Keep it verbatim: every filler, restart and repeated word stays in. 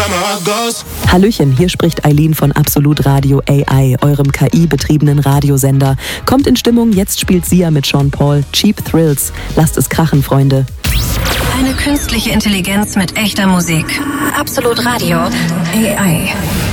Hallöchen, hier spricht Eileen von Absolut Radio A I, eurem K I-betriebenen Radiosender. Kommt in Stimmung, jetzt spielt Sia mit Sean Paul. Cheap Thrills. Lasst es krachen, Freunde. Eine künstliche Intelligenz mit echter Musik. Absolut Radio A I.